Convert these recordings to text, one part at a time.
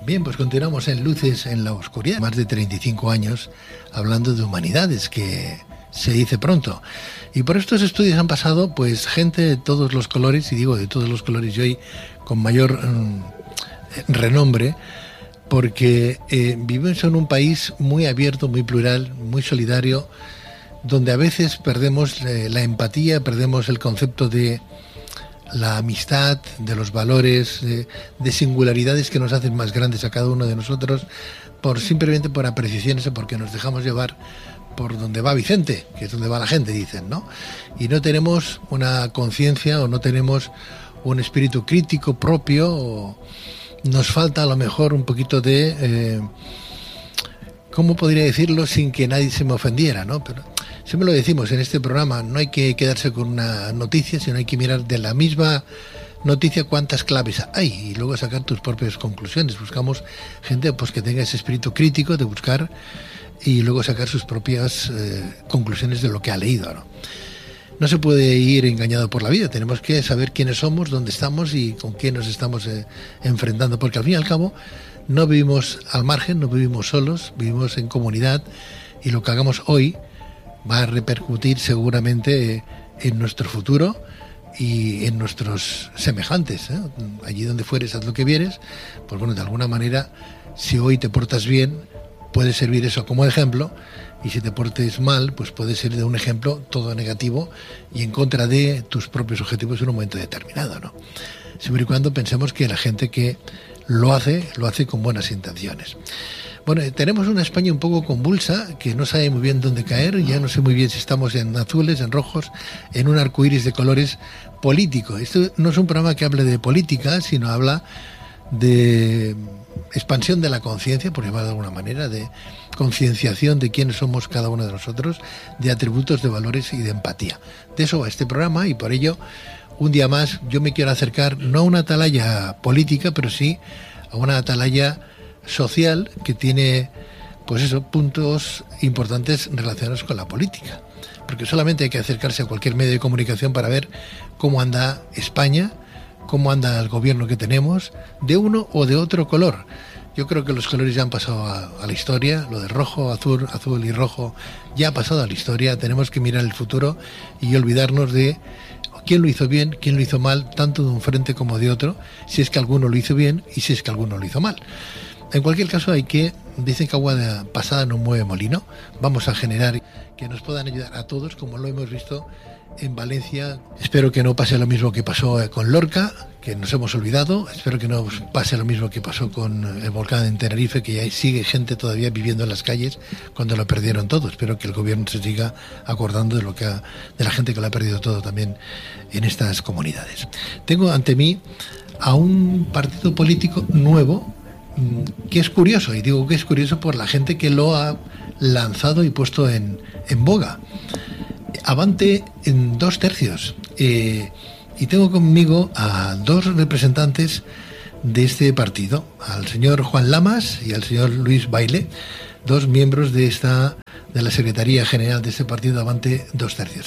Bien, pues continuamos en Luces en la Oscuridad. Más de 35 años hablando de humanidades, que se dice pronto. Y por estos estudios han pasado pues gente de todos los colores, y digo de todos los colores y hoy con mayor renombre, porque vivimos en un país muy abierto, muy plural, muy solidario, donde a veces perdemos la empatía, perdemos el concepto de la amistad, de los valores, de singularidades que nos hacen más grandes a cada uno de nosotros, simplemente por apreciaciones o porque nos dejamos llevar por donde va Vicente, que es donde va la gente, dicen, ¿no? Y no tenemos una conciencia o no tenemos un espíritu crítico propio, o nos falta a lo mejor un poquito de... ¿cómo podría decirlo sin que nadie se me ofendiera, ¿no? Pero siempre lo decimos en este programa, no hay que quedarse con una noticia, sino hay que mirar de la misma noticia cuántas claves hay y luego sacar tus propias conclusiones. Buscamos gente pues que tenga ese espíritu crítico de buscar y luego sacar sus propias conclusiones de lo que ha leído, ¿no? No se puede ir engañado por la vida, tenemos que saber quiénes somos, dónde estamos y con quién nos estamos enfrentando, porque al fin y al cabo no vivimos al margen, no vivimos solos, vivimos en comunidad, y lo que hagamos hoy va a repercutir seguramente en nuestro futuro y en nuestros semejantes, ¿eh? Allí donde fueres, haz lo que vieres, pues bueno, de alguna manera, si hoy te portas bien, puede servir eso como ejemplo, y si te portes mal, pues puede ser de un ejemplo todo negativo y en contra de tus propios objetivos en un momento determinado, ¿no? Siempre y cuando pensemos que la gente que lo hace con buenas intenciones. Bueno, tenemos una España un poco convulsa, que no sabe muy bien dónde caer. Ya no sé muy bien si estamos en azules, en rojos, en un arcoíris de colores político. Esto no es un programa que hable de política, sino habla de expansión de la conciencia, por llamarlo de alguna manera, de concienciación de quiénes somos cada uno de nosotros, de atributos, de valores y de empatía. De eso va este programa, y por ello, un día más, yo me quiero acercar no a una atalaya política, pero sí a una atalaya social que tiene, pues eso, puntos importantes relacionados con la política. Porque solamente hay que acercarse a cualquier medio de comunicación para ver cómo anda España, cómo anda el gobierno que tenemos, de uno o de otro color. Yo creo que los colores ya han pasado a la historia, lo de rojo, azul y rojo ya ha pasado a la historia. Tenemos que mirar el futuro y olvidarnos de quién lo hizo bien, quién lo hizo mal, tanto de un frente como de otro, si es que alguno lo hizo bien y si es que alguno lo hizo mal. En cualquier caso dicen que agua pasada no mueve molino. Vamos a generar que nos puedan ayudar a todos, como lo hemos visto en Valencia. Espero que no pase lo mismo que pasó con Lorca, que nos hemos olvidado. Espero que no pase lo mismo que pasó con el volcán en Tenerife, que ya sigue gente todavía viviendo en las calles cuando lo perdieron todo. Espero que el gobierno se siga acordando de la gente que lo ha perdido todo también en estas comunidades. Tengo ante mí a un partido político nuevo, que es curioso, y digo que es curioso por la gente que lo ha lanzado y puesto en boga. Avante en 2 tercios. Y tengo conmigo a 2 representantes de este partido, al señor Juan Lamas y al señor Luis Baile, 2 miembros de la Secretaría General de este partido, Avante 2 tercios.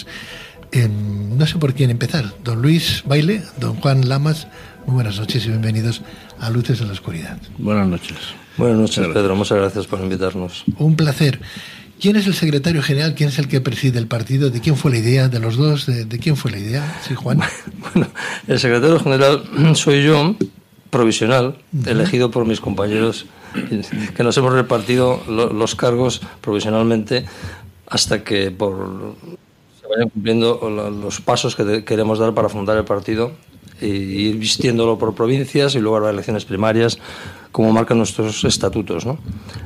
No sé por quién empezar. Don Luis Baile, don Juan Lamas, muy buenas noches y bienvenidos a Luces en la Oscuridad. Buenas noches. Buenas noches, Pedro. Muchas gracias por invitarnos. Un placer. ¿Quién es el secretario general? ¿Quién es el que preside el partido? ¿De quién fue la idea? ¿De los dos? ¿De quién fue la idea? Sí, Juan. Bueno, el secretario general soy yo, provisional, elegido por mis compañeros, que nos hemos repartido los cargos provisionalmente hasta que se vayan cumpliendo los pasos que queremos dar para fundar el partido e ir vistiéndolo por provincias y luego a las elecciones primarias, como marcan nuestros estatutos, ¿no?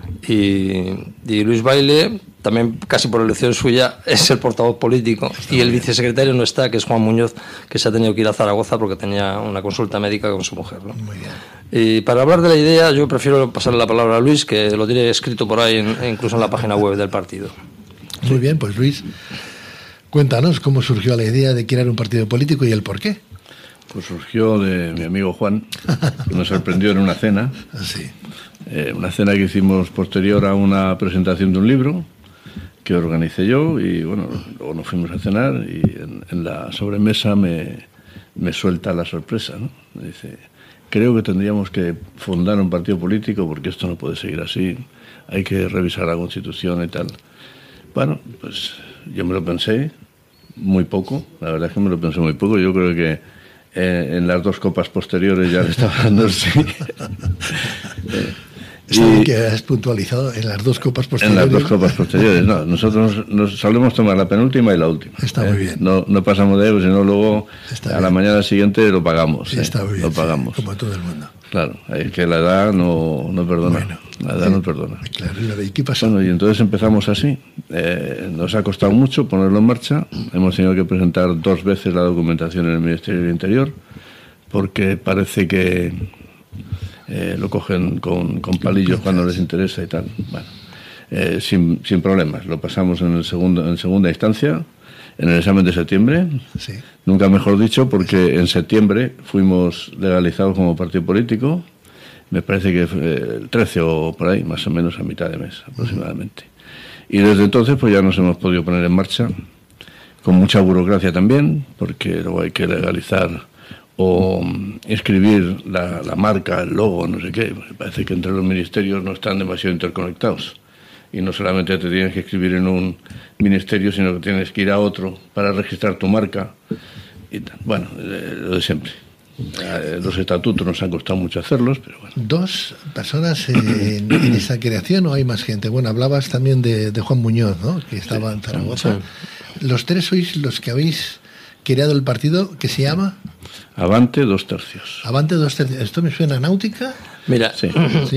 Y Luis Baile, también casi por elección suya, es el portavoz político. Y el vicesecretario no está, que es Juan Muñoz, que se ha tenido que ir a Zaragoza porque tenía una consulta médica con su mujer, ¿no? Muy bien. Y para hablar de la idea, yo prefiero pasarle la palabra a Luis, que lo tiene escrito por ahí, incluso en la página web del partido. Muy bien, pues Luis, cuéntanos cómo surgió la idea de crear un partido político y el por qué. Pues surgió de mi amigo Juan, que nos sorprendió en una cena. Sí. Una cena que hicimos posterior a una presentación de un libro que organicé yo, y bueno, luego nos fuimos a cenar y en la sobremesa me suelta la sorpresa, ¿no? Me dice, creo que tendríamos que fundar un partido político porque esto no puede seguir así, hay que revisar la Constitución y tal. Bueno, pues yo me lo pensé muy poco, la verdad es que me lo pensé muy poco. Yo creo que en las 2 copas posteriores ya le estaba dando sí. Está bien que has puntualizado en las 2 copas posteriores. En las 2 copas posteriores, no. Nosotros nos solemos tomar la penúltima y la última. Está muy bien. No pasamos de ellos, sino luego a la mañana siguiente lo pagamos. Está muy bien. Lo pagamos. Sí, como todo el mundo. Claro, es que la edad no perdona. Bueno, la edad no perdona. Claro, ¿y qué pasó? Bueno, y entonces empezamos así. Nos ha costado mucho ponerlo en marcha. Hemos tenido que presentar 2 veces la documentación en el Ministerio del Interior porque parece que lo cogen con palillos cuando les interesa y tal. Bueno, sin problemas. Lo pasamos en segunda instancia, en el examen de septiembre. Sí. Nunca mejor dicho, porque en septiembre fuimos legalizados como partido político. Me parece que el 13 o por ahí, más o menos a mitad de mes aproximadamente. Y desde entonces pues ya nos hemos podido poner en marcha, con mucha burocracia también, porque luego hay que legalizar o inscribir la marca, el logo, no sé qué. Me parece que entre los ministerios no están demasiado interconectados. Y no solamente te tienes que inscribir en un ministerio, sino que tienes que ir a otro para registrar tu marca. Y tal. Bueno, lo de siempre. Los estatutos nos han costado mucho hacerlos, pero bueno. 2 personas en esa creación, ¿o hay más gente? Bueno, hablabas también de Juan Muñoz, ¿no? Que estaba en Zaragoza. Sí. Los 3 sois los que habéis creado el partido que se llama Avante 2 tercios. Avante 2 tercios. ¿Esto me suena a náutica? Mira, sí.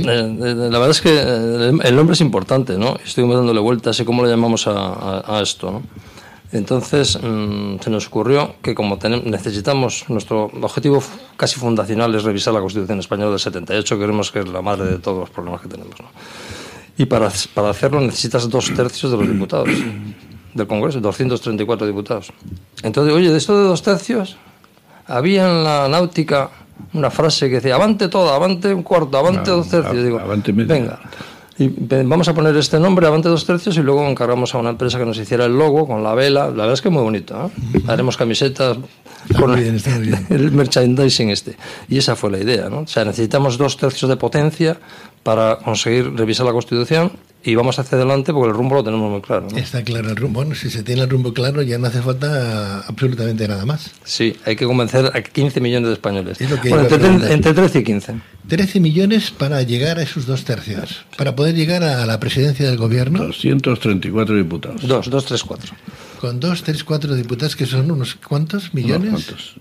La verdad es que el nombre es importante, ¿no? Estoy dándole vueltas y cómo le llamamos a esto, ¿no? Entonces se nos ocurrió que como necesitamos, nuestro objetivo casi fundacional es revisar la Constitución española del 78, que creemos que es la madre de todos los problemas que tenemos, ¿no? Y para hacerlo necesitas 2 tercios de los diputados del Congreso, 234 diputados. Entonces, oye, de esto de 2 tercios, había en la náutica una frase que decía, avante todo, avante un cuarto, avante 2 tercios. Digo, avante medio. Venga, y vamos a poner este nombre, avante 2 tercios, y luego encargamos a una empresa que nos hiciera el logo con la vela. La verdad es que es muy bonito, ¿eh? Haremos camisetas con el merchandising este. Y esa fue la idea, ¿no? O sea, necesitamos 2 tercios de potencia para conseguir revisar la Constitución y vamos hacia adelante porque el rumbo lo tenemos muy claro, ¿no? Está claro el rumbo. Bueno, si se tiene el rumbo claro ya no hace falta absolutamente nada más. Sí, hay que convencer a 15 millones de españoles. Bueno, entre 13 y 15. 13 millones para llegar a esos 2 tercios. Para poder llegar a la presidencia del gobierno. 234 diputados. 2, 3, 4. Con 2, 3, 4 diputados, que son unos ¿cuántos millones? Unos cuantos.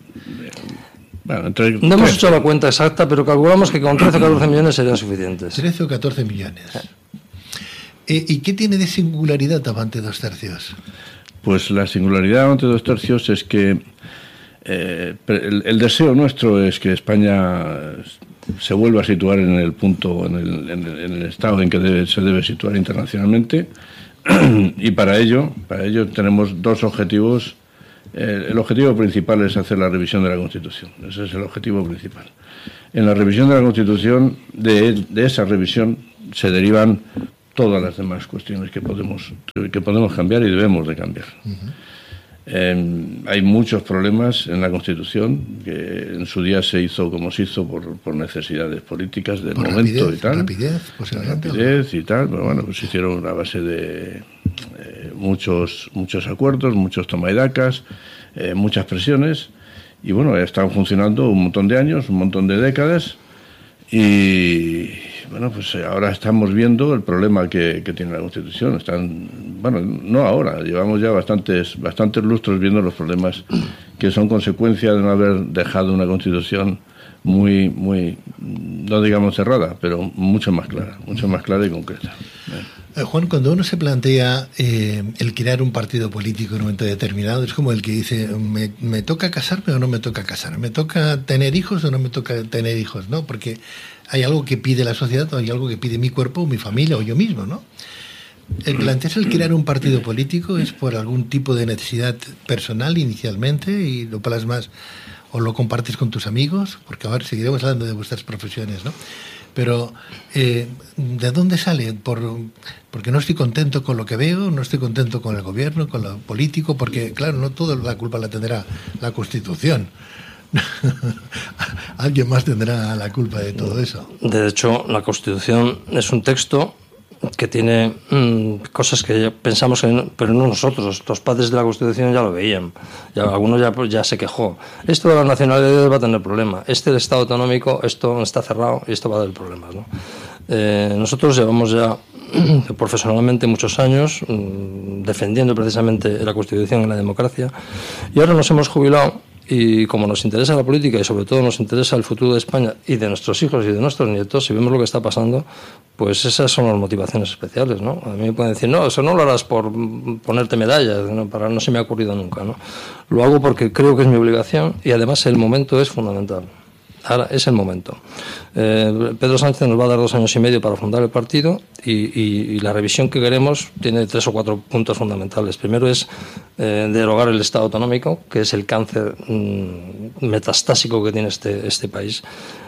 Bueno, no hemos hecho la cuenta exacta, pero calculamos que con 13 o 14 millones serían suficientes. 13 o 14 millones. ¿Y qué tiene de singularidad Avante 2 tercios? Pues la singularidad de Avante 2 tercios es que el deseo nuestro es que España se vuelva a situar en el punto, en el estado en que se debe situar internacionalmente. Y para ello tenemos 2 objetivos. El objetivo principal es hacer la revisión de la Constitución. Ese es el objetivo principal. En la revisión de la Constitución, de esa revisión, se derivan todas las demás cuestiones que podemos cambiar y debemos de cambiar. Hay muchos problemas en la Constitución, que en su día se hizo como se hizo por necesidades políticas del momento y tal. Rapidez y tal, pero bueno, pues se hicieron a base de muchos acuerdos, muchos toma y dacas, muchas presiones, y bueno, están funcionando un montón de años, un montón de décadas, y bueno, pues ahora estamos viendo el problema que tiene la Constitución. No ahora, llevamos ya bastantes lustros viendo los problemas que son consecuencia de no haber dejado una Constitución muy, no digamos cerrada, pero mucho más clara y concreta. Juan, cuando uno se plantea el crear un partido político en un momento determinado, es como el que dice, ¿me toca casarme o no me toca casarme? ¿Me toca tener hijos o no me toca tener hijos? ¿No? Porque hay algo que pide la sociedad o hay algo que pide mi cuerpo o mi familia o yo mismo, ¿no? El plantearse el crear un partido político es por algún tipo de necesidad personal inicialmente y lo plasmas o lo compartes con tus amigos, porque ahora seguiremos hablando de vuestras profesiones, ¿no? Pero, ¿de dónde sale? Porque no estoy contento con lo que veo, no estoy contento con el gobierno, con lo político, porque, claro, no toda la culpa la tendrá la Constitución, Alguien más tendrá la culpa de todo eso. De hecho, la Constitución es un texto que tiene cosas que pensamos que no, pero no nosotros, los padres de la Constitución ya lo veían, algunos ya se quejó. Esto de la nacionalidad va a tener problemas, del Estado autonómico, esto está cerrado y esto va a dar problemas, ¿no? Nosotros llevamos ya profesionalmente muchos años defendiendo precisamente la Constitución y la democracia, y ahora nos hemos jubilado. Y como nos interesa la política y sobre todo nos interesa el futuro de España y de nuestros hijos y de nuestros nietos, si vemos lo que está pasando, pues esas son las motivaciones especiales, ¿no? A mí me pueden decir, no, eso no lo harás por ponerte medallas, no se me ha ocurrido nunca, ¿no? Lo hago porque creo que es mi obligación y además el momento es fundamental. Ahora es el momento. Pedro Sánchez nos va a dar 2 años y medio para fundar el partido y la revisión que queremos tiene 3 o 4 puntos fundamentales. Primero es derogar el Estado autonómico, que es el cáncer metastásico que tiene este país.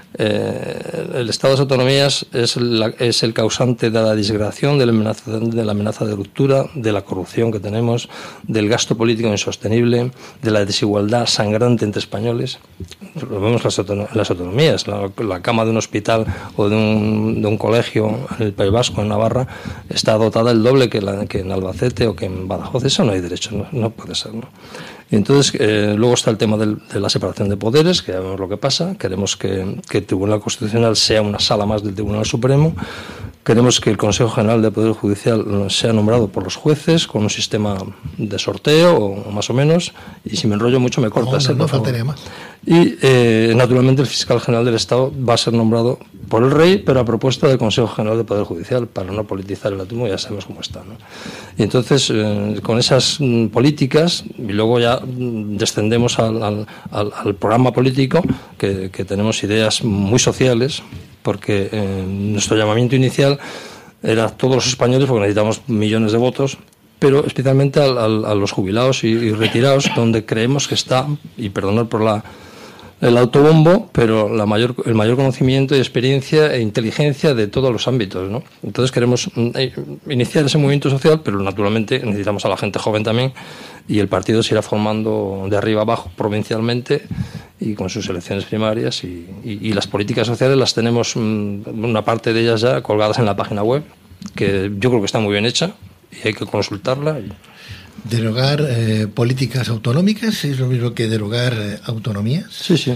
El Estado de las autonomías es el causante de la disgregación, de la amenaza de ruptura, de la corrupción que tenemos, del gasto político insostenible, de la desigualdad sangrante entre españoles. Lo vemos en las autonomías. La cama de un hospital o de un colegio en el País Vasco, en Navarra, está dotada el doble que en Albacete o que en Badajoz. Eso no hay derecho, no puede ser, ¿no? Y entonces, luego está el tema de la separación de poderes, que ya vemos lo que pasa. Queremos que el Tribunal Constitucional sea una sala más del Tribunal Supremo. Queremos que el Consejo General del Poder Judicial sea nombrado por los jueces con un sistema de sorteo, o más o menos. Y si me enrollo mucho, me cortas. No faltaría más. Y, naturalmente, el Fiscal General del Estado va a ser nombrado por el Rey, pero a propuesta del Consejo General del Poder Judicial, para no politizar el asunto, ya sabemos cómo está, ¿no? Y entonces, con esas políticas, y luego ya descendemos al programa político, que tenemos ideas muy sociales, porque nuestro llamamiento inicial era a todos los españoles, porque necesitamos millones de votos, pero especialmente a los jubilados y retirados, donde creemos que está, y perdonad por el autobombo, pero el mayor conocimiento y experiencia e inteligencia de todos los ámbitos, ¿no? Entonces queremos iniciar ese movimiento social, pero naturalmente necesitamos a la gente joven también, y el partido se irá formando de arriba abajo provincialmente y con sus elecciones primarias, y las políticas sociales las tenemos, una parte de ellas ya colgadas en la página web, que yo creo que está muy bien hecha y hay que consultarla. ¿Derogar políticas autonómicas es lo mismo que derogar autonomías? Sí.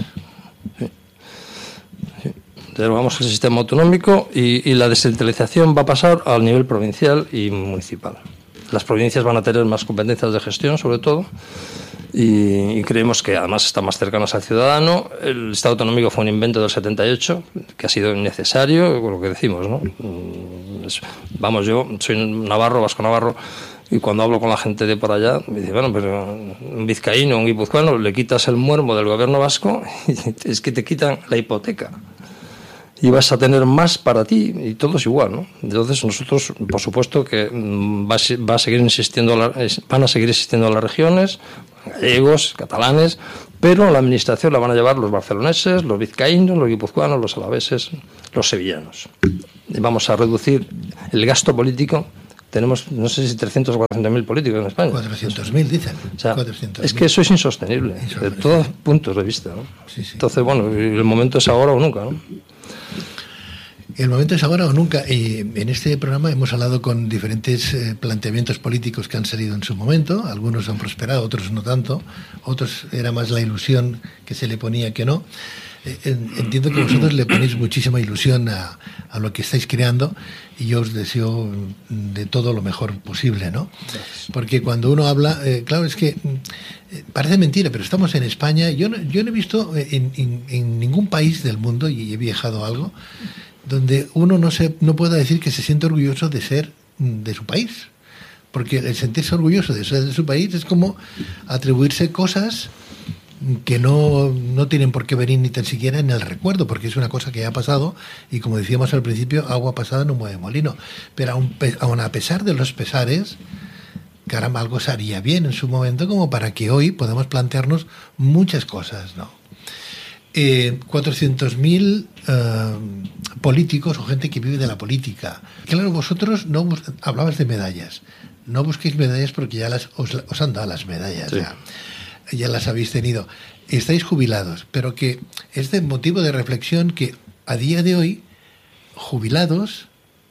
Derogamos el sistema autonómico y la descentralización va a pasar al nivel provincial y municipal. Las provincias van a tener más competencias de gestión, sobre todo, y creemos que además están más cercanas al ciudadano. El Estado autonómico fue un invento del 78, que ha sido innecesario, lo que decimos, ¿no? Vamos, yo soy navarro, vasco-navarro, y cuando hablo con la gente de por allá, me dice, bueno, pero un vizcaíno, un guipuzcoano, le quitas el muermo del gobierno vasco y es que te quitan la hipoteca. Y vas a tener más para ti, y todo es igual, ¿no? Entonces nosotros, por supuesto, que van a seguir existiendo las regiones, gallegos, catalanes, pero la administración la van a llevar los barceloneses, los vizcaínos, los guipuzcoanos, los alaveses, los sevillanos. Y vamos a reducir el gasto político. Tenemos, no sé si 300 o 400.000 políticos en España. 400.000 dicen. O sea, es que eso es insostenible, de todos puntos de vista, ¿no? Sí. Entonces, bueno, el momento es ahora o nunca, ¿no? El momento es ahora o nunca. En este programa hemos hablado con diferentes planteamientos políticos que han salido en su momento. Algunos han prosperado, otros no tanto. Otros era más la ilusión que se le ponía que no. Entiendo que vosotros le ponéis muchísima ilusión a lo que estáis creando, y yo os deseo de todo lo mejor posible, ¿no? Porque cuando uno habla, claro, es que parece mentira, pero estamos en España. Yo no he visto en ningún país del mundo, y he viajado algo, donde uno no pueda decir que se siente orgulloso de ser de su país. Porque el sentirse orgulloso de ser de su país es como atribuirse cosas que no tienen por qué venir ni tan siquiera en el recuerdo, porque es una cosa que ya ha pasado, y como decíamos al principio, agua pasada no mueve molino. Pero aun a pesar de los pesares, caramba, algo se haría bien en su momento como para que hoy podamos plantearnos muchas cosas, ¿no? 400.000 políticos o gente que vive de la política. Claro, vosotros hablabas de medallas. No busquéis medallas porque ya os han dado las medallas. Sí. Ya. ya las habéis tenido, estáis jubilados, pero que es de motivo de reflexión que a día de hoy, jubilados,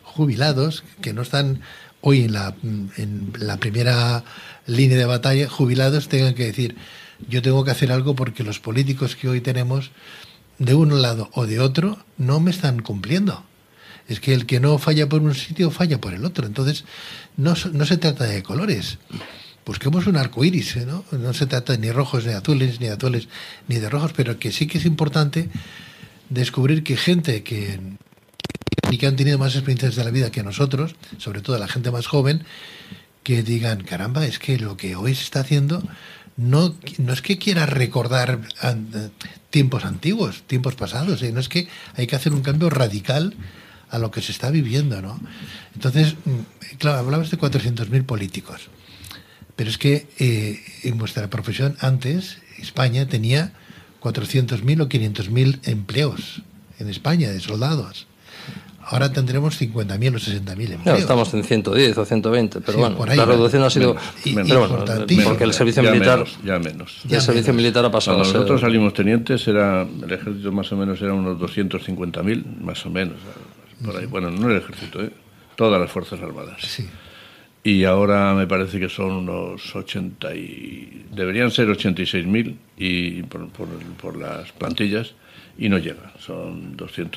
que no están hoy en la primera línea de batalla, jubilados tengan que decir, yo tengo que hacer algo porque los políticos que hoy tenemos, de un lado o de otro, no me están cumpliendo. Es que el que no falla por un sitio, falla por el otro. Entonces, no se trata de colores. Busquemos un arco iris, ¿no? No se trata ni rojos, ni azules, ni de rojos, pero que sí que es importante descubrir que gente que han tenido más experiencias de la vida que nosotros, sobre todo la gente más joven, que digan, caramba, es que lo que hoy se está haciendo no es que quiera recordar tiempos antiguos, tiempos pasados, no es que hay que hacer un cambio radical a lo que se está viviendo, ¿no? Entonces, claro, hablabas de 400.000 políticos, pero es que en vuestra profesión antes, España tenía 400.000 o 500.000 empleos en España de soldados. Ahora tendremos 50.000 o 60.000 empleos. No, estamos en 110 o 120, pero sí, bueno, la reducción ha sido... porque el servicio militar... El servicio militar ha pasado a ser... Nosotros salimos tenientes, el ejército más o menos era unos 250.000, más o menos, por ahí. Bueno, no el ejército, todas las Fuerzas Armadas. Sí. Y ahora me parece que son unos deberían ser 86.000 y por las plantillas, y no llega, son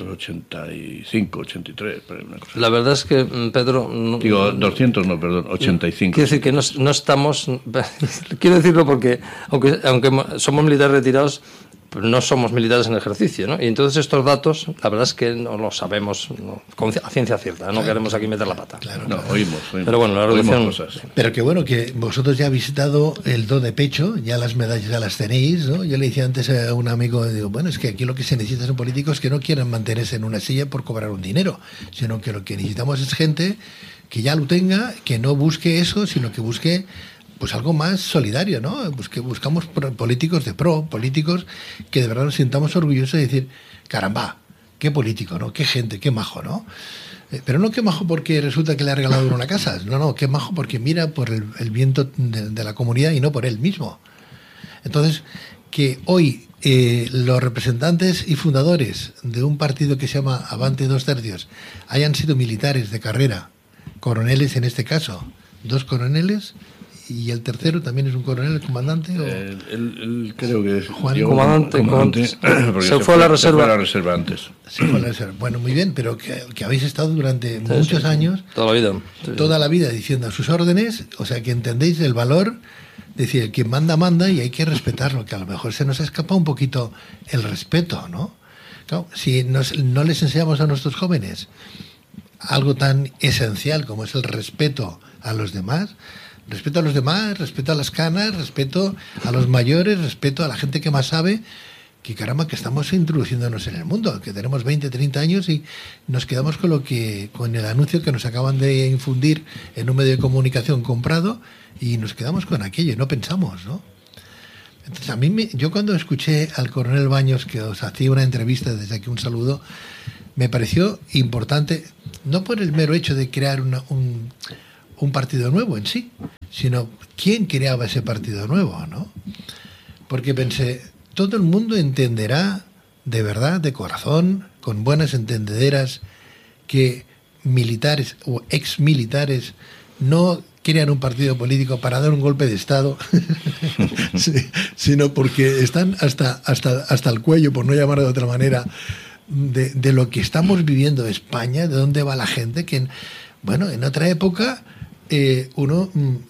285, 83, una cosa. La verdad es que, Pedro... 200 no, perdón, 85. Quiero decir que no estamos... Quiero decirlo porque, aunque somos militares retirados, no somos militares en ejercicio, ¿no? Y entonces estos datos, la verdad es que no los sabemos a ciencia cierta, no queremos aquí meter la pata. Claro, no, oímos. Pero bueno, la reducción... Cosas. Pero que bueno, que vosotros ya habéis visitado el do de pecho, ya las medallas ya las tenéis, ¿no? Yo le decía antes a un amigo, digo, bueno, es que aquí lo que se necesita son políticos que no quieran mantenerse en una silla por cobrar un dinero, sino que lo que necesitamos es gente que ya lo tenga, que no busque eso, sino que busque... pues algo más solidario, ¿no? Buscamos políticos de pro, políticos que de verdad nos sintamos orgullosos de decir, caramba, qué político, ¿no? Qué gente, qué majo, ¿no? Pero no qué majo porque resulta que le ha regalado una casa, no, qué majo porque mira por el viento de la comunidad y no por él mismo. Entonces, que hoy los representantes y fundadores de un partido que se llama Avante 2 Tercios hayan sido militares de carrera, coroneles en este caso, 2 coroneles, y el tercero también es un coronel, el comandante. Él creo que es Juan, comandante se fue a la reserva antes. Se fue a la reserva. Bueno, muy bien, pero que habéis estado durante muchos años, toda la vida, toda la vida diciendo a sus órdenes, o sea que entendéis el valor, decir, quien manda, manda y hay que respetarlo, que a lo mejor se nos escapa un poquito el respeto, ¿no? Claro, si no les enseñamos a nuestros jóvenes algo tan esencial como es el respeto a los demás, respeto a los demás, respeto a las canas, respeto a los mayores, respeto a la gente que más sabe, que caramba, que estamos introduciéndonos en el mundo, que tenemos 20, 30 años y nos quedamos con el anuncio que nos acaban de infundir en un medio de comunicación comprado y nos quedamos con aquello y no pensamos, ¿no? Entonces yo cuando escuché al coronel Baños que os hacía una entrevista, desde aquí un saludo, me pareció importante, no por el mero hecho de crear un partido nuevo en sí, sino quién creaba ese partido nuevo, ¿no? Porque pensé, todo el mundo entenderá de verdad, de corazón, con buenas entendederas, que militares o exmilitares no crean un partido político para dar un golpe de Estado, sí, sino porque están hasta el cuello, por no llamarlo de otra manera, de lo que estamos viviendo en España, de dónde va la gente, que, bueno, en otra época... uno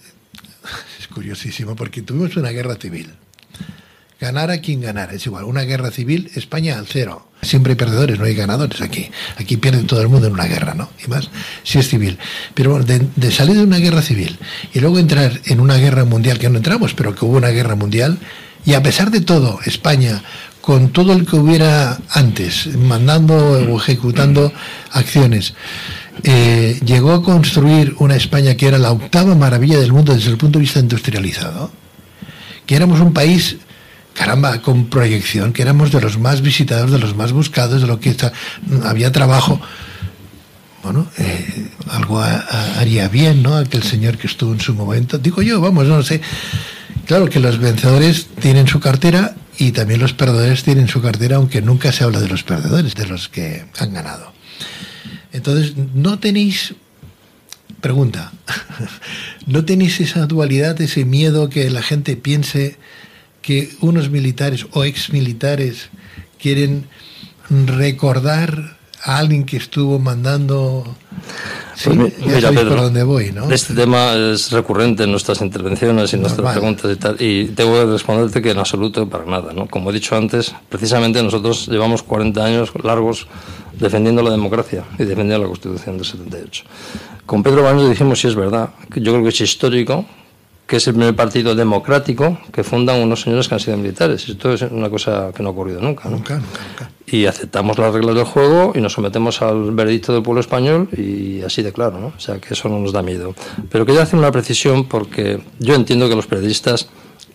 es curiosísimo porque tuvimos una guerra civil, ganara quien ganara, es igual, una guerra civil, España al cero, siempre hay perdedores, no hay ganadores aquí pierde todo el mundo en una guerra, ¿no? Y más si es civil, pero bueno, de salir de una guerra civil y luego entrar en una guerra mundial, que no entramos, pero que hubo una guerra mundial, y a pesar de todo, España, con todo el que hubiera antes, mandando o ejecutando acciones, llegó a construir una España que era la 8ª maravilla del mundo desde el punto de vista industrializado, que éramos un país, caramba, con proyección, que éramos de los más visitados, de los más buscados, de lo que había trabajo. Bueno, algo haría bien, ¿no? Aquel señor que estuvo en su momento, digo yo, vamos, no sé, Claro que los vencedores tienen su cartera y también los perdedores tienen su cartera, aunque nunca se habla de los perdedores, de los que han ganado. Entonces, no tenéis, pregunta, ¿no tenéis esa dualidad, ese miedo que la gente piense que unos militares o exmilitares quieren recordar a alguien que estuvo mandando? Sí, pues mira, Pedro, por dónde voy, ¿no? Este tema es recurrente en nuestras intervenciones y en nuestras preguntas y tal, y tengo que responderte que en absoluto para nada, ¿no? Como he dicho antes, precisamente nosotros llevamos 40 años largos defendiendo la democracia y defendiendo la Constitución del 78. Con Pedro Baños dijimos, si es verdad, que yo creo que es histórico, que es el primer partido democrático que fundan unos señores que han sido militares. Esto es una cosa que no ha ocurrido nunca, ¿no? Nunca. Y aceptamos las reglas del juego y nos sometemos al veredicto del pueblo español y así de claro, ¿no? O sea, que eso no nos da miedo. Pero quería hacer una precisión porque yo entiendo que los periodistas,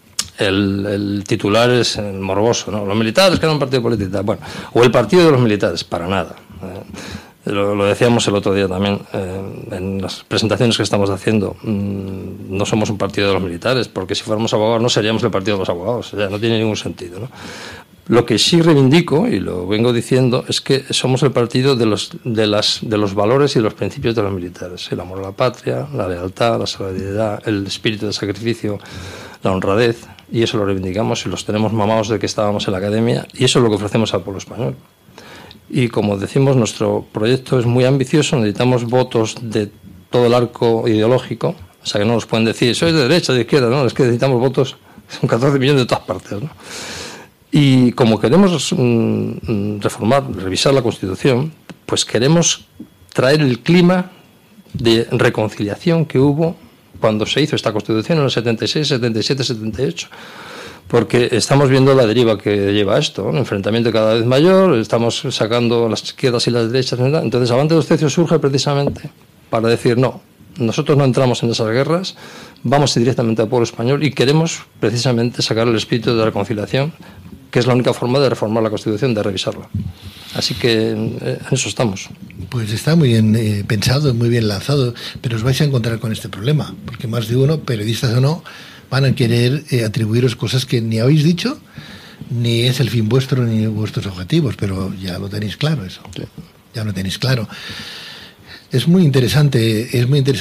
el titular es el morboso, ¿no? Los militares que eran un partido político, bueno, o el partido de los militares, para nada. Lo decíamos el otro día también en las presentaciones que estamos haciendo. No somos un partido de los militares, porque si fuéramos abogados no seríamos el partido de los abogados. O sea, no tiene ningún sentido, ¿no? Lo que sí reivindico, y lo vengo diciendo, es que somos el partido de los valores y de los principios de los militares. El amor a la patria, la lealtad, la solidaridad, el espíritu de sacrificio, la honradez, y eso lo reivindicamos y los tenemos mamados de que estábamos en la academia, y eso es lo que ofrecemos al pueblo español. Y como decimos, nuestro proyecto es muy ambicioso, necesitamos votos de todo el arco ideológico, o sea que no nos pueden decir, sois de derecha, de izquierda, no, es que necesitamos votos, son 14 millones de todas partes, ¿no? Y como queremos revisar la Constitución, pues queremos traer el clima de reconciliación que hubo cuando se hizo esta Constitución en el 76, 77, 78. Porque estamos viendo la deriva que lleva esto, ¿no? Un enfrentamiento cada vez mayor, estamos sacando las izquierdas y las derechas, ¿verdad? Entonces, Avante dos Tercios surge precisamente para decir, no, nosotros no entramos en esas guerras, vamos directamente al pueblo español y queremos precisamente sacar el espíritu de la reconciliación, que es la única forma de reformar la Constitución, de revisarla. Así que en eso estamos. Pues está muy bien pensado, muy bien lanzado, pero os vais a encontrar con este problema, porque más de uno, periodistas o no, van a querer atribuiros cosas que ni habéis dicho, ni es el fin vuestro, ni vuestros objetivos, pero ya lo tenéis claro eso. Sí. Ya lo tenéis claro. Es muy interesante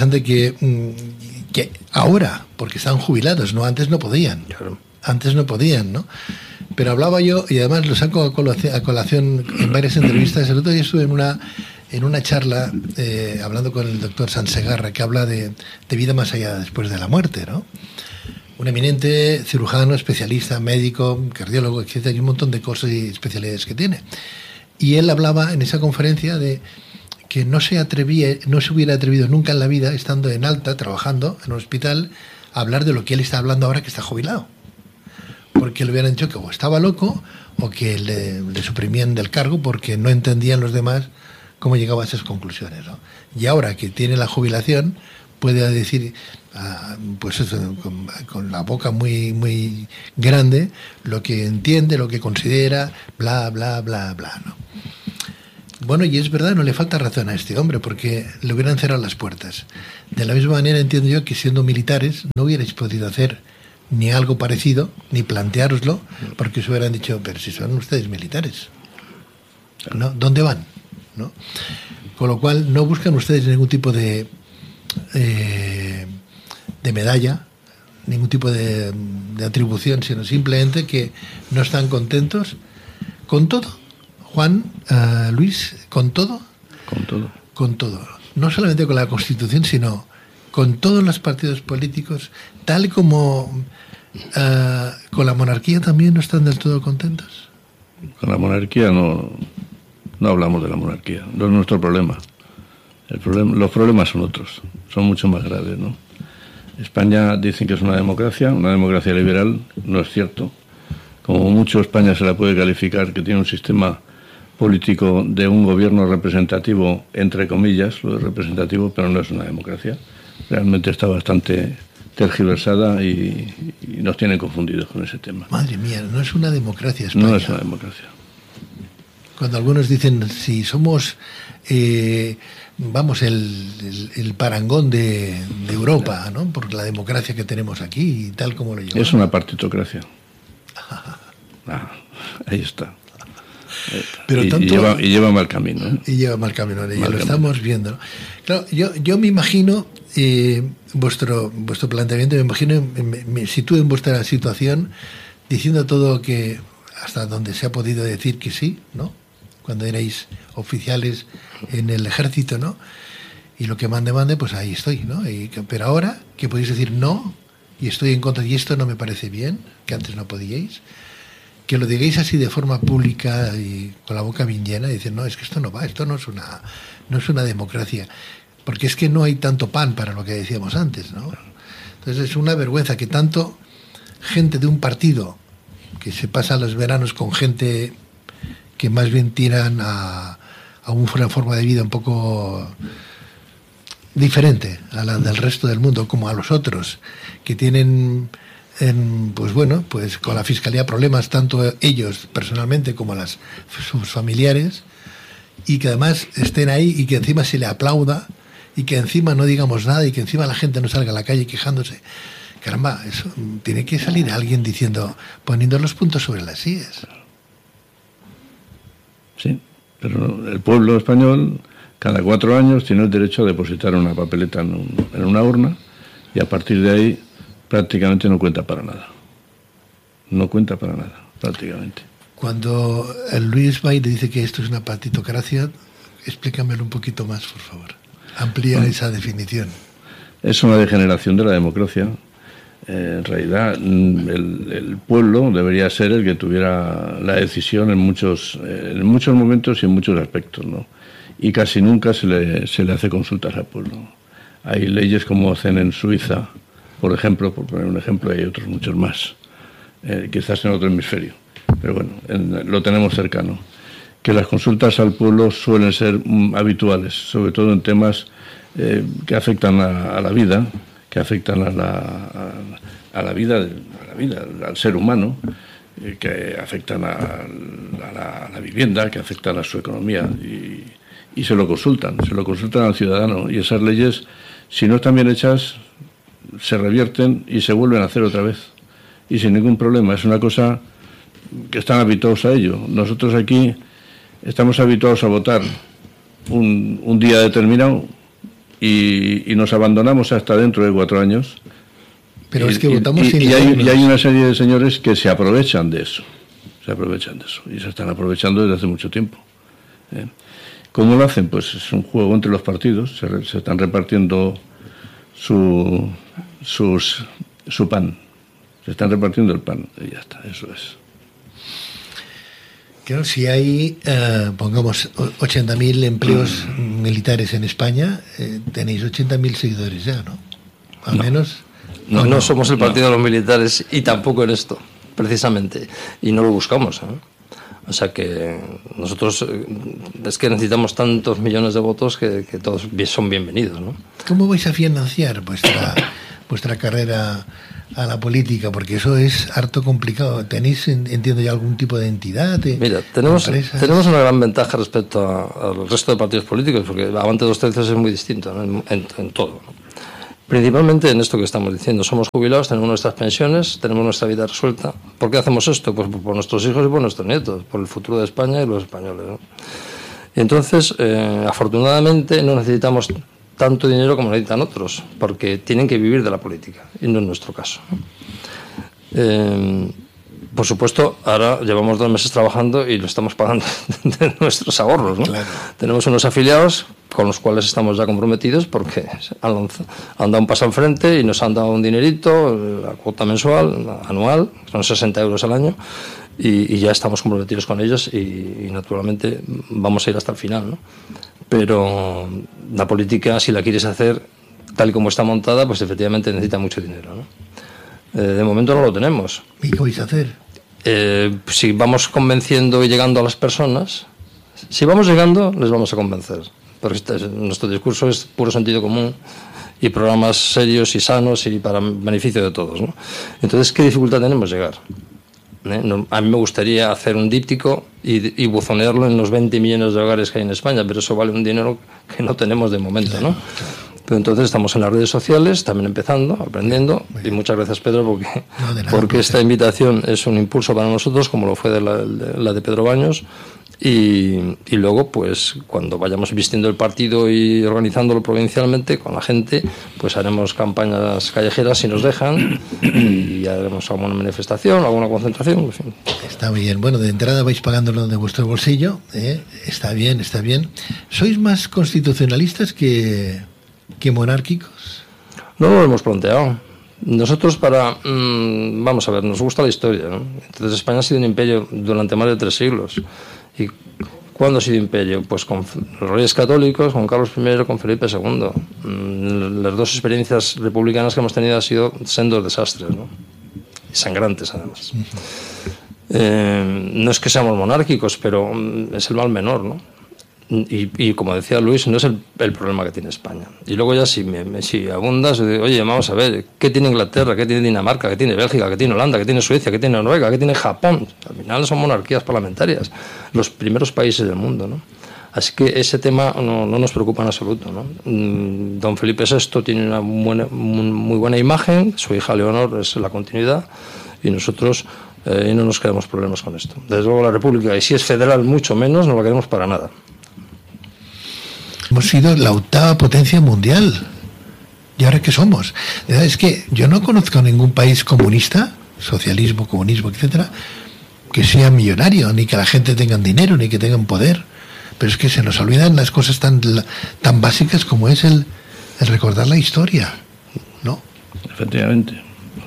que ahora, porque están jubilados, ¿no? Antes no podían. Claro. Antes no podían, ¿no? Pero hablaba yo, y además lo saco a colación en varias entrevistas. El otro día estuve en una charla hablando con el doctor Sansegarra, que habla de vida más allá después de la muerte, ¿no? Un eminente cirujano, especialista, médico, cardiólogo, etcétera, y un montón de cosas y especialidades que tiene. Y él hablaba en esa conferencia de que no se hubiera atrevido nunca en la vida, estando en alta, trabajando en un hospital, a hablar de lo que él está hablando ahora que está jubilado. Porque le hubieran dicho que o estaba loco o que le suprimían del cargo porque no entendían los demás cómo llegaba a esas conclusiones, ¿no? Y ahora que tiene la jubilación, puede decir, pues eso, con la boca muy, muy grande, lo que entiende, lo que considera, bla, bla, bla, bla, ¿no? Bueno, y es verdad, no le falta razón a este hombre, porque le hubieran cerrado las puertas. De la misma manera entiendo yo que siendo militares no hubierais podido hacer ni algo parecido, ni planteároslo, porque os hubieran dicho, pero si son ustedes militares, ¿no? ¿Dónde van? ¿No? Con lo cual no buscan ustedes ningún tipo de medalla, ningún tipo de atribución, sino simplemente que no están contentos con todo. Juan, Luis, ¿con todo? Con todo. Con todo. No solamente con la Constitución, sino con todos los partidos políticos, tal como con la monarquía también no están del todo contentos. Con la monarquía no hablamos de la monarquía, no es nuestro problema. Los problemas son otros, son mucho más graves, ¿no? España dicen que es una democracia liberal, no es cierto. Como mucho España se la puede calificar que tiene un sistema político de un gobierno representativo, entre comillas, lo de representativo, pero no es una democracia. Realmente está bastante tergiversada y nos tienen confundidos con ese tema. Madre mía, no es una democracia España. No es una democracia. Cuando algunos dicen, si somos, vamos, el parangón de Europa, ¿no? Por la democracia que tenemos aquí y tal como lo llevamos. Es una partitocracia. Ahí está. Pero y lleva mal camino. Y lleva mal camino, ya lo estamos viendo. Claro, yo me imagino vuestro planteamiento, me sitúo en vuestra situación diciendo todo que hasta donde se ha podido decir que sí, ¿no? Cuando erais oficiales en el ejército, ¿no? Y lo que mande, pues ahí estoy, ¿no? Pero ahora que podéis decir no y estoy en contra y esto no me parece bien, que antes no podíais, que lo digáis así de forma pública y con la boca bien llena y decir, no, es que esto no va, esto no es una democracia, porque es que no hay tanto pan para lo que decíamos antes, ¿no? Entonces es una vergüenza que tanto gente de un partido que se pasa los veranos con gente que más bien tiran a una forma de vida un poco diferente a la del resto del mundo, como a los otros, que tienen, pues con la fiscalía problemas tanto ellos personalmente como sus familiares, y que además estén ahí y que encima se le aplauda y que encima no digamos nada y que encima la gente no salga a la calle quejándose. Caramba, eso tiene que salir alguien poniendo los puntos sobre las sillas. Sí, pero el pueblo español cada 4 años tiene el derecho a depositar una papeleta en una urna y a partir de ahí prácticamente no cuenta para nada. No cuenta para nada, prácticamente. Cuando Luis Baile dice que esto es una partitocracia, explícamelo un poquito más, por favor. Amplía esa definición. Es una degeneración de la democracia. En realidad, el pueblo debería ser el que tuviera la decisión en muchos momentos y en muchos aspectos, ¿no? Y casi nunca se le hace consultas al pueblo. Hay leyes como hacen en Suiza, por ejemplo, por poner un ejemplo, y hay otros muchos más, quizás en otro hemisferio, pero bueno, lo tenemos cercano, que las consultas al pueblo suelen ser habituales, sobre todo en temas que afectan a la vida, que afectan a la vida, al ser humano, que afectan a la vivienda, que afectan a su economía, y se lo consultan al ciudadano, y esas leyes, si no están bien hechas, se revierten y se vuelven a hacer otra vez, y sin ningún problema. Es una cosa que están habituados a ello. Nosotros aquí estamos habituados a votar un día determinado y nos abandonamos hasta dentro de 4 años. Pero es que votamos sin hay una serie de señores que se aprovechan de eso. Y se están aprovechando desde hace mucho tiempo. ¿Cómo lo hacen? Pues es un juego entre los partidos. Se están repartiendo su pan. Se están repartiendo el pan. Y ya está, eso es. Claro, si hay, pongamos, 80.000 empleos militares en España, tenéis 80.000 seguidores ya, ¿no? Al menos... No somos el partido de los militares y tampoco en esto, precisamente. Y no lo buscamos, ¿eh? O sea que nosotros es que necesitamos tantos millones de votos que todos son bienvenidos, ¿no? ¿Cómo vais a financiar vuestra carrera a la política? Porque eso es harto complicado. ¿Tenéis, entiendo ya, algún tipo de entidad? Mira, tenemos una gran ventaja respecto al resto de partidos políticos, porque Avante 2 Tercios es muy distinto, ¿no? en todo, ¿no? Principalmente en esto que estamos diciendo. Somos jubilados, tenemos nuestras pensiones, tenemos nuestra vida resuelta. ¿Por qué hacemos esto? Pues por nuestros hijos y por nuestros nietos, por el futuro de España y los españoles, ¿no? Y entonces, afortunadamente, no necesitamos tanto dinero como necesitan otros, porque tienen que vivir de la política, y no es nuestro caso. Por supuesto, ahora llevamos 2 meses trabajando y lo estamos pagando de nuestros ahorros, ¿no? Claro. Tenemos unos afiliados con los cuales estamos ya comprometidos porque han dado un paso al frente y nos han dado un dinerito, la cuota mensual, anual, son 60 euros al año, y ya estamos comprometidos con ellos y naturalmente vamos a ir hasta el final, ¿no? Pero la política, si la quieres hacer tal y como está montada, pues efectivamente necesita mucho dinero, ¿no? De momento no lo tenemos. ¿Y qué vais a hacer? Si vamos convenciendo y llegando a las personas, si vamos llegando, les vamos a convencer. Porque nuestro discurso es puro sentido común y programas serios y sanos y para beneficio de todos, ¿no? Entonces, ¿qué dificultad tenemos llegar? A mí me gustaría hacer un díptico y buzonearlo en los 20 millones de hogares que hay en España, pero eso vale un dinero que no tenemos de momento, ¿no? Pero entonces estamos en las redes sociales, también empezando, aprendiendo, y muchas gracias, Pedro, porque esta invitación es un impulso para nosotros, como lo fue la de Pedro Baños, y luego, pues, cuando vayamos vistiendo el partido y organizándolo provincialmente con la gente, pues haremos campañas callejeras si nos dejan, y haremos alguna manifestación, alguna concentración, en fin. Está bien. Bueno, de entrada vais pagándolo de vuestro bolsillo, ¿eh? Está bien, está bien. ¿Sois más constitucionalistas que monárquicos? No lo hemos planteado. Nosotros vamos a ver, nos gusta la historia, ¿no? Entonces España ha sido un imperio durante más de 3 siglos. ¿Y cuándo ha sido imperio? Pues con los reyes católicos, con Carlos I, con Felipe II. Las 2 experiencias republicanas que hemos tenido han sido sendos desastres, ¿no? Y sangrantes, además. No es que seamos monárquicos, pero es el mal menor, ¿no? Y como decía Luis, no es el problema que tiene España. Y luego ya si abundas, oye, vamos a ver, ¿qué tiene Inglaterra? ¿Qué tiene Dinamarca? ¿Qué tiene Bélgica? ¿Qué tiene Holanda? ¿Qué tiene Suecia? ¿Qué tiene Noruega? ¿Qué tiene Japón? Al final son monarquías parlamentarias, los primeros países del mundo, ¿no? Así que ese tema no nos preocupa en absoluto, ¿no? Don Felipe VI tiene una muy buena imagen, su hija Leonor es la continuidad, y nosotros no nos queremos problemas con esto. Desde luego la República, y si es federal mucho menos, no la queremos para nada. Hemos sido la 8ª potencia mundial. ¿Y ahora qué somos? Es que yo no conozco ningún país comunista, socialismo, comunismo, etcétera, que sea millonario, ni que la gente tenga dinero, ni que tengan poder. Pero es que se nos olvidan las cosas tan básicas como es el recordar la historia, ¿no? Efectivamente.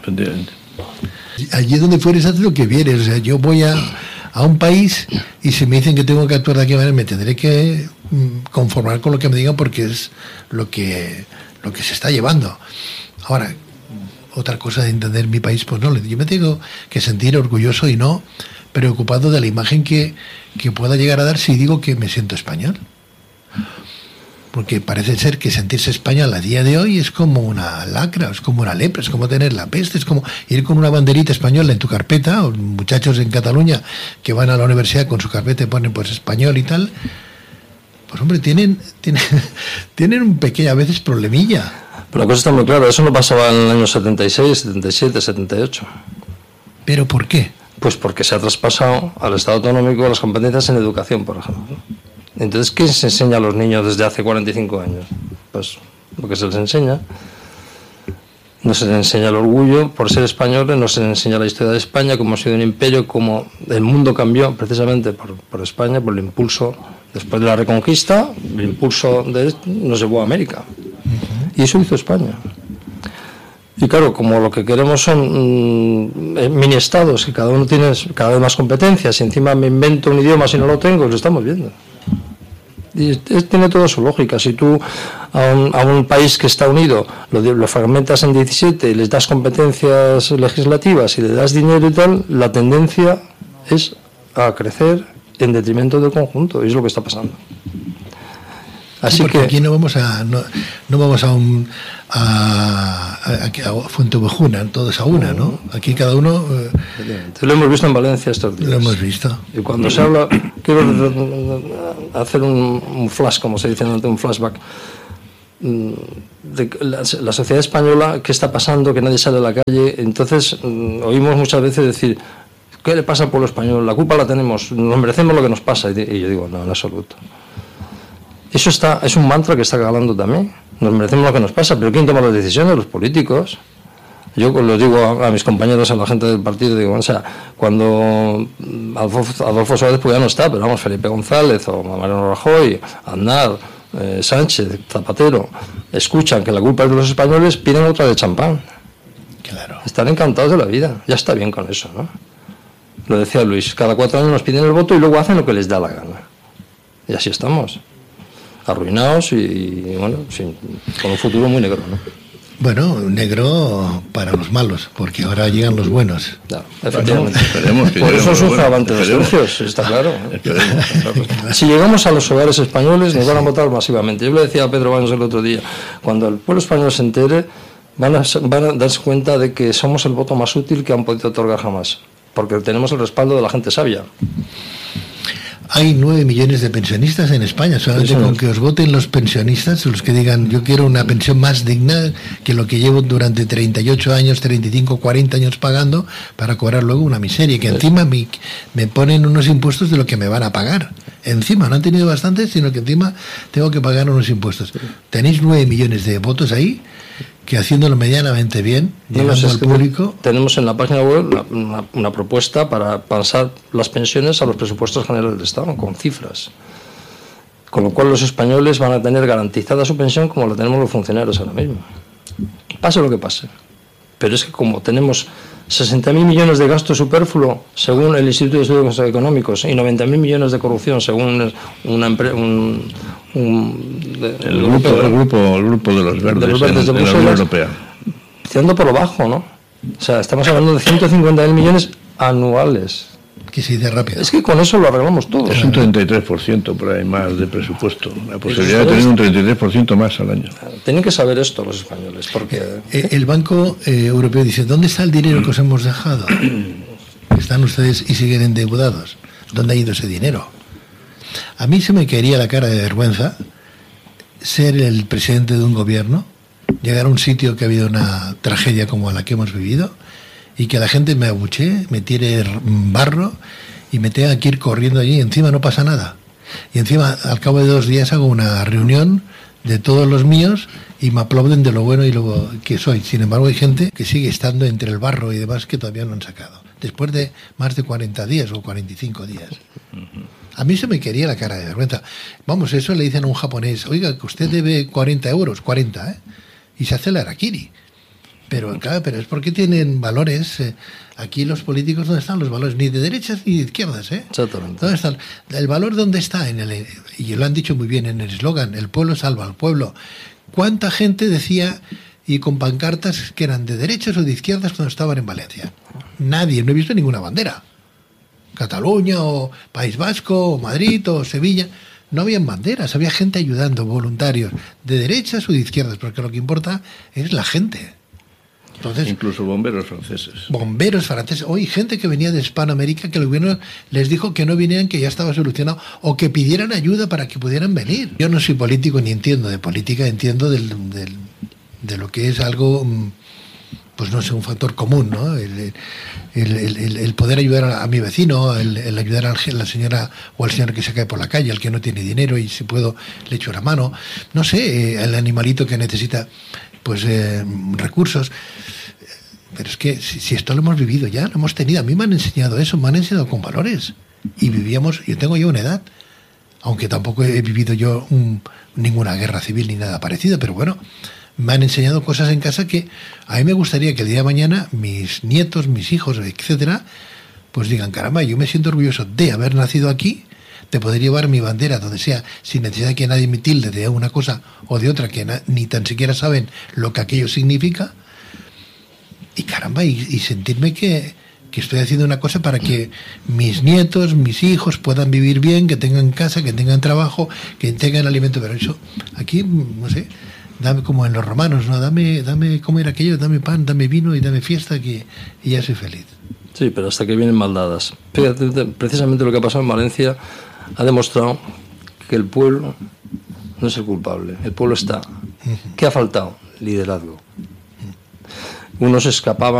Allí donde fueres, haz lo que vieres. O sea, yo voy a un país y si me dicen que tengo que actuar de aquella manera, me tendré que conformar con lo que me digan, porque es lo que se está llevando. Ahora, otra cosa de entender mi país, pues no, yo me tengo que sentir orgulloso y no preocupado de la imagen que pueda llegar a dar si digo que me siento español. Porque parece ser que sentirse español a día de hoy es como una lacra, es como una lepra, es como tener la peste, es como ir con una banderita española en tu carpeta, o muchachos en Cataluña que van a la universidad con su carpeta y ponen pues español y tal. Pues hombre, tienen un pequeño, a veces, problemilla. Pero la cosa está muy clara, eso no pasaba en el año 76, 77, 78. ¿Pero por qué? Pues porque se ha traspasado al Estado autonómico las competencias en educación, por ejemplo. Entonces, ¿qué se enseña a los niños desde hace 45 años? Pues lo que se les enseña. No se les enseña el orgullo por ser españoles, no se les enseña la historia de España, cómo ha sido un imperio, cómo el mundo cambió precisamente por España, por el impulso, después de la Reconquista, el impulso nos llevó a América. Y eso hizo España. Y claro, como lo que queremos son mini estados, que cada uno tiene cada vez más competencias, y encima me invento un idioma si no lo tengo, lo estamos viendo. Y tiene toda su lógica. Si tú a un país que está unido lo fragmentas en 17 y les das competencias legislativas y le das dinero y tal, la tendencia es a crecer en detrimento del conjunto, y es lo que está pasando. Así que aquí no vamos a Fuentevejuna, todos a una, ¿no? Aquí cada uno. Lo hemos visto en Valencia estos días. Lo hemos visto. Y cuando se habla, quiero hacer un flash, como se dice, un flashback de la sociedad española, qué está pasando, que nadie sale a la calle. Entonces oímos muchas veces decir, ¿qué le pasa al pueblo español? La culpa la tenemos, nos merecemos lo que nos pasa. Y yo digo, no, en absoluto. Eso es un mantra que está calando también. Nos merecemos lo que nos pasa, pero ¿quién toma las decisiones? Los políticos. Yo lo digo a mis compañeros, a la gente del partido, digo, o sea, cuando Adolfo Suárez pues ya no está, pero vamos, Felipe González o Mariano Rajoy, Aznar, Sánchez, Zapatero, escuchan que la culpa es de los españoles, piden otra de champán. Claro. Están encantados de la vida, ya está bien con eso, ¿no? Lo decía Luis, cada 4 años nos piden el voto y luego hacen lo que les da la gana. Y así estamos. Arruinados y bueno, con un futuro muy negro, ¿no? Bueno, negro para los malos, porque ahora llegan los buenos. Claro, efectivamente. Esperemos que por eso surge Avante los tercios, está claro. Si llegamos a los hogares españoles, nos van a votar masivamente. Yo le decía a Pedro Baños el otro día, cuando el pueblo español se entere, van a darse cuenta de que somos el voto más útil que han podido otorgar jamás. porque tenemos el respaldo de la gente sabia. Hay 9 millones de pensionistas en España. Solamente con que os voten los pensionistas, los que digan yo quiero una pensión más digna que lo que llevo durante 38 años, 35, 40 años pagando para cobrar luego una miseria, que encima me ponen unos impuestos de lo que me van a pagar. Encima, no han tenido bastante, sino que encima tengo que pagar unos impuestos. Tenéis 9 millones de votos ahí, que haciéndolo medianamente bien, llegando al público... Tenemos en la página web una propuesta para pasar las pensiones a los presupuestos generales del Estado, con cifras. Con lo cual los españoles van a tener garantizada su pensión como la tenemos los funcionarios ahora mismo. Pase lo que pase. Pero es que como tenemos 60.000 millones de gasto superfluo, según el Instituto de Estudios Económicos, y 90.000 millones de corrupción, según el grupo de los verdes, de la Unión Europea. Tirando por lo bajo, ¿no? O sea, estamos hablando de 150.000 millones anuales. Que se dice rápido. Es que con eso lo arreglamos todo. Es un 33% por ahí más de presupuesto. La posibilidad de tener un 33% más al año. Tienen que saber esto los españoles, porque... El Banco Europeo dice, ¿dónde está el dinero que os hemos dejado? Están ustedes y siguen endeudados. ¿Dónde ha ido ese dinero? A mí se me caería la cara de vergüenza ser el presidente de un gobierno, llegar a un sitio que ha habido una tragedia como la que hemos vivido, y que la gente me abuchee, me tire barro y me tenga que ir corriendo allí, y encima no pasa nada. Y encima, al cabo de 2 días, hago una reunión de todos los míos y me aplauden de lo bueno y lo que soy. Sin embargo, hay gente que sigue estando entre el barro y demás que todavía no han sacado, después de más de 40 días o 45 días. A mí se me quería la cara de vergüenza. Vamos, eso le dicen a un japonés, oiga, que usted debe 40 euros, 40, y se hace el harakiri. Pero claro, pero es porque tienen valores. Aquí los políticos, ¿dónde están los valores? Ni de derechas ni de izquierdas, Exactamente. ¿Dónde están? ¿El valor dónde está? Y lo han dicho muy bien en el eslogan, el pueblo salva al pueblo. ¿Cuánta gente decía, y con pancartas, que eran de derechas o de izquierdas cuando estaban en Valencia? Nadie, no he visto ninguna bandera. Cataluña o País Vasco o Madrid o Sevilla, no habían banderas, había gente ayudando, voluntarios, de derechas o de izquierdas, porque lo que importa es la gente. Entonces, incluso bomberos franceses. Bomberos franceses. Hoy gente que venía de Hispanoamérica que el gobierno les dijo que no vinieran, que ya estaba solucionado, o que pidieran ayuda para que pudieran venir. Yo no soy político ni entiendo de política, entiendo de lo que es algo, pues no sé, un factor común, ¿no? El poder ayudar a mi vecino, el ayudar a la señora o al señor que se cae por la calle, al que no tiene dinero y si puedo le echo la mano. No sé, el animalito que necesita pues recursos. Pero es que si esto lo hemos vivido ya, lo hemos tenido. A mí me han enseñado eso, me han enseñado con valores. Y vivíamos, yo tengo ya una edad, aunque tampoco he vivido yo ninguna guerra civil ni nada parecido, pero bueno, me han enseñado cosas en casa que a mí me gustaría que el día de mañana mis nietos, mis hijos, etcétera, pues digan, caramba, yo me siento orgulloso de haber nacido aquí, de poder llevar mi bandera donde sea, sin necesidad de que nadie me tilde de una cosa o de otra, que ni tan siquiera saben lo que aquello significa, y caramba, y sentirme que estoy haciendo una cosa para que mis nietos, mis hijos puedan vivir bien, que tengan casa, que tengan trabajo, que tengan alimento. Pero eso, aquí, no sé, dame como en los romanos, ¿no? Dame comer aquello, dame pan, dame vino y dame fiesta, y ya soy feliz. Sí, pero hasta que vienen maldadas. Fíjate, precisamente lo que ha pasado en Valencia ha demostrado que el pueblo no es el culpable, el pueblo está. ¿Qué ha faltado? Liderazgo. Unos escapaban